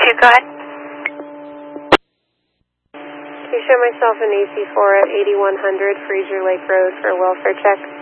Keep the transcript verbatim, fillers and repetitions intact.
two, go ahead. Can you show myself an A C four at eighty-one hundred Fraser Lake Road for a welfare check?